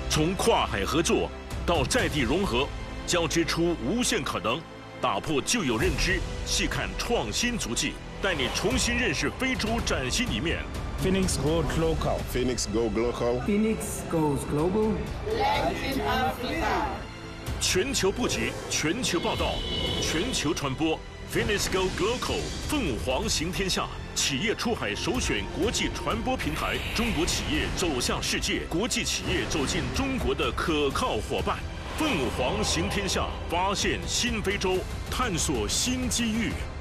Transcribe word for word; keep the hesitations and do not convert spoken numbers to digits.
从跨海合作到在地融合，交织出无限可能，打破旧有认知，细看创新足迹，带你重新认识非洲崭新一面。 Phoenix Goes Local. Phoenix Go Local. Phoenix Goes Global. Latin Africa. 全球布局，全球报道，全球传播。Phoenix Go Local， 凤凰行天下，企业出海首选国际传播平台，中国企业走向世界，国际企业走进中国的可靠伙伴。凤凰行天下，发现新非洲，探索新机遇。